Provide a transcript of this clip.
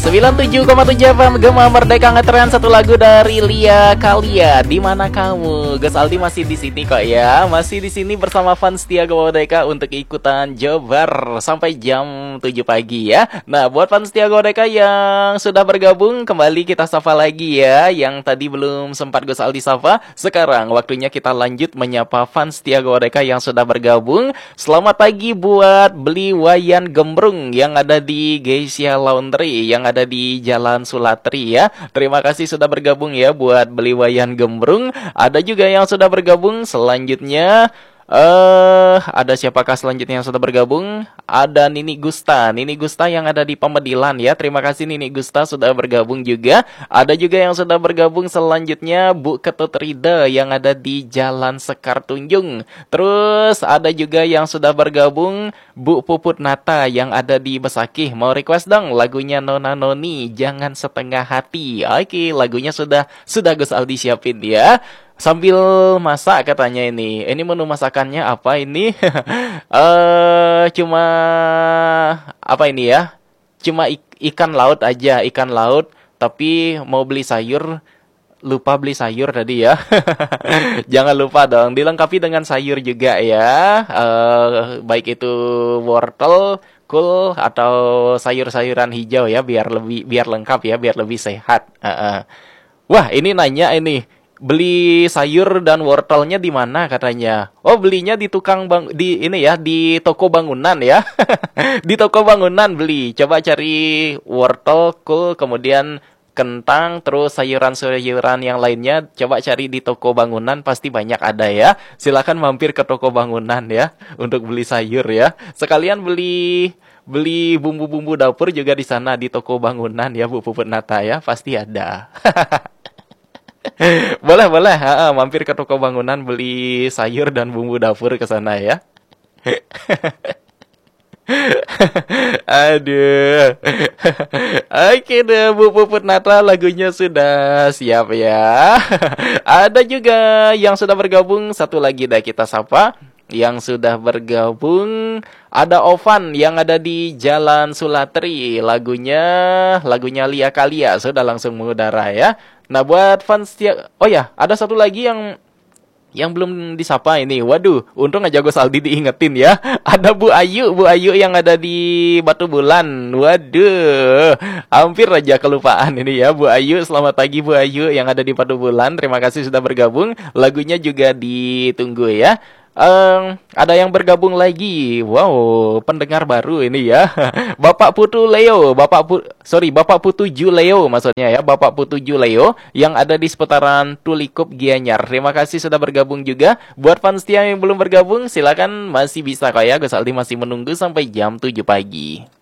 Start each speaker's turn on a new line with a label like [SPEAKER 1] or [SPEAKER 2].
[SPEAKER 1] 97,7 FM Gema Merdeka ngetren satu lagu dari Lia Kalia. Di mana kamu? Gus Aldi masih di sini kok ya. Masih di sini bersama fans setia Gema Merdeka untuk ikutan Jobar sampai jam 7 pagi ya. Nah, buat fans setia Gema Merdeka yang sudah bergabung, kembali kita sapa lagi ya. Yang tadi belum sempat Gus Aldi sapa, sekarang waktunya kita lanjut menyapa fans setia Gema Merdeka yang sudah bergabung. Selamat pagi buat Beli Wayan Gembrung yang ada di Geisha Laundry, yang ada di Jalan Sulatri ya. Terima kasih sudah bergabung ya buat Beli Wayan Gembrung. Ada juga yang sudah bergabung selanjutnya. Ada siapakah selanjutnya yang sudah bergabung? Ada Nini Gusta yang ada di Pemedilan ya. Terima kasih Nini Gusta sudah bergabung juga. Ada juga yang sudah bergabung selanjutnya Bu Ketut Rida yang ada di Jalan Sekar Tunjung. Terus ada juga yang sudah bergabung Bu Puput Nata yang ada di Besakih. Mau request dong lagunya Nona Noni, Jangan Setengah Hati. Oke, lagunya sudah Gus Aldi siapin ya. Sambil masak katanya ini. Ini menu masakannya apa ini? Cuma apa ini ya? Cuma ikan laut aja, ikan laut. Tapi mau beli sayur, lupa beli sayur tadi ya. Jangan lupa dong, dilengkapi dengan sayur juga ya. Baik itu wortel, kol atau sayur-sayuran hijau ya, biar lengkap ya, biar lebih sehat. Wah, ini nanya ini. Beli sayur dan wortelnya di mana katanya? Oh, belinya di di toko bangunan ya. Di toko bangunan beli. Coba cari wortel, kol, kemudian kentang, terus sayuran-sayuran yang lainnya. Coba cari di toko bangunan, pasti banyak ada ya. Silakan mampir ke toko bangunan ya untuk beli sayur ya. Sekalian beli bumbu-bumbu dapur juga di sana di toko bangunan ya, Bu Puput Nata ya, pasti ada. Boleh, mampir ke toko bangunan beli sayur dan bumbu dapur ke sana ya. Aduh. Oke deh, Bu Puput Nata, lagunya sudah siap ya. Ada juga yang sudah bergabung, satu lagi dah kita sapa. Yang sudah bergabung ada Ovan yang ada di Jalan Sulatri. Lagunya Lia Kalia sudah langsung mengudara ya. Nah, buat fans oh ya, ada satu lagi yang belum disapa ini. Waduh, untung aja Gus Aldi diingetin ya. Ada Bu Ayu yang ada di Batu Bulan. Waduh, hampir aja kelupaan ini ya. Bu Ayu, selamat pagi Bu Ayu yang ada di Batu Bulan. Terima kasih sudah bergabung. Lagunya juga ditunggu ya. Ada yang bergabung lagi. Wow, pendengar baru ini ya. Bapak Putu Leo maksudnya ya. Bapak Putuju Leo yang ada di seputaran Tulikup Gianyar. Terima kasih sudah bergabung juga. Buat fans setia yang belum bergabung, silakan masih bisa kok ya. Gus Aldi masih menunggu sampai jam 7 pagi.